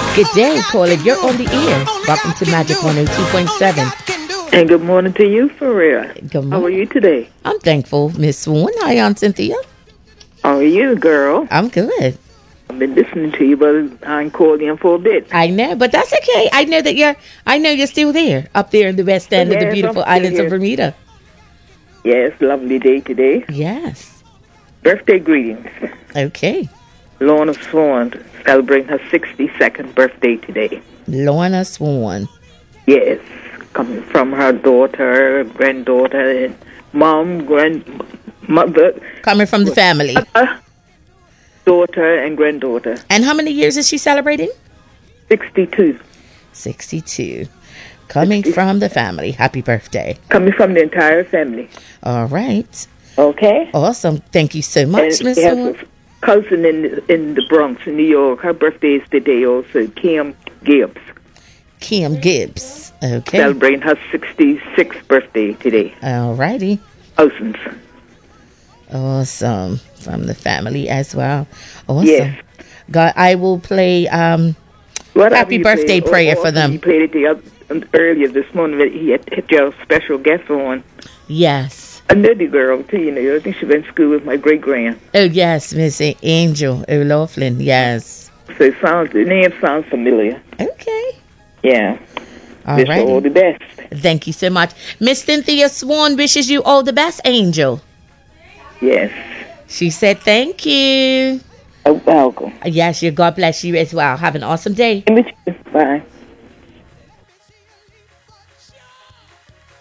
Good day, caller. You're on the air. Welcome to Magic 102.7. And good morning to you, for real. Good morning. How are you today? I'm thankful, Miss Swan. Hi, Aunt Cynthia. How are you, girl? I'm good. I've been listening to you, but I ain't called in for a bit. I know, but that's okay. I know you're still there, up there in the west end of the beautiful islands of Bermuda. Yes, lovely day today. Yes. Birthday greetings. Okay. Lorna Swan celebrating her 62nd birthday today. Lorna Swan. Yes, coming from her daughter, granddaughter, and mom, grandmother. Coming from the family. Daughter and granddaughter. And how many years is she celebrating? 62. 62. Coming from the family. Happy birthday. Coming from the entire family. All right. Okay. Awesome. Thank you so much, Miss Swan. Cousin in the Bronx, in New York. Her birthday is today also. Kim Gibbs. Kim Gibbs. Okay. Celebrating her 66th birthday today. All righty. Oceans. Awesome. From the family as well. Awesome. Yes. God, I will play happy birthday prayer for them. He played it earlier this morning. That he had your special guest on. Yes. A nutty girl, too, you know. I think she went to school with my great-grand. Oh, yes, Miss Angel O'Loughlin, yes. So the name sounds familiar. Okay. Yeah. All wish right. you all the best. Thank you so much. Miss Cynthia Swan wishes you all the best, Angel. Yes. She said thank you. Oh, welcome. Yes, God bless you as well. Have an awesome day. Bye.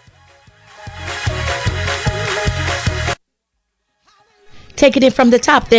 Taking it from the top.